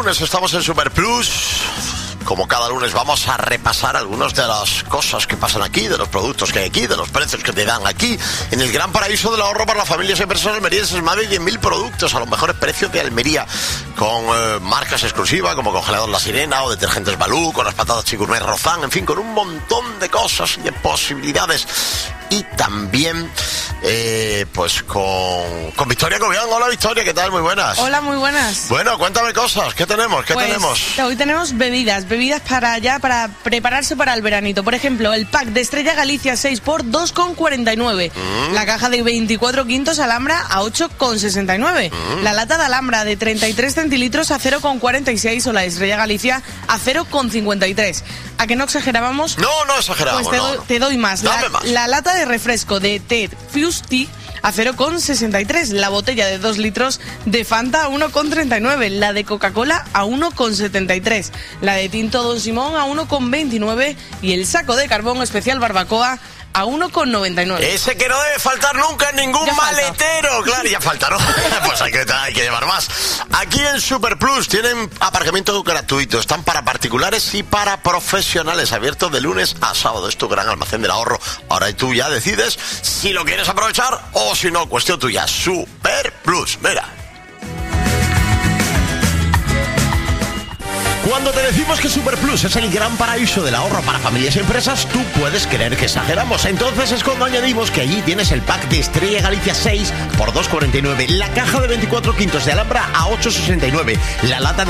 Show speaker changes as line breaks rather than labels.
lunes estamos en Super Plus. Como cada lunes vamos a repasar algunas de las cosas que pasan aquí, de los productos que hay aquí, de los precios que te dan aquí, en el gran paraíso del ahorro para las familias y empresas almerienses. Más de 10.000 productos a los mejores precios de Almería, con marcas exclusivas como Congelador La Sirena o Detergentes Balú, con las patatas Chigourmet Rozán, en fin, con un montón de cosas y de posibilidades. Y también, pues con Victoria Cobian. Hola Victoria, ¿qué tal? Muy buenas.
Hola, muy buenas.
Bueno, cuéntame cosas, ¿qué tenemos?
Hoy tenemos bebidas para prepararse para el veranito. Por ejemplo, el pack de Estrella Galicia 6 por 2,49. La caja de 24 quintos Alhambra a 8,69. La lata de Alhambra de 33 centilitros a 0,46 o la Estrella Galicia a 0,53. ¿A que no exagerábamos?
No exageramos.
Pues te doy más.
Dame más.
La lata de refresco de Ted Fuse Tea a 0,63. La botella de 2 litros de Fanta a 1,39. La de Coca-Cola a 1,73. La de Tinto Don Simón a 1,29. Y el saco de carbón especial barbacoa a 1,99.
Ese que no debe faltar nunca en ningún maletero. Claro, ya falta, ¿no? Pues hay que llevar más. Aquí en Super Plus tienen aparcamiento gratuito. Están para particulares y para profesionales. Abiertos de lunes a sábado. Es tu gran almacén del ahorro. Ahora tú ya decides si lo quieres aprovechar o si no. Cuestión tuya. Super Plus. Mira. Cuando te decimos que Super Plus es el gran paraíso del ahorro para familias y empresas, tú puedes creer que exageramos. Entonces es cuando añadimos que allí tienes el pack de Estrella Galicia 6 por 2,49, la caja de 24 quintos de Alhambra a 8,69, la lata de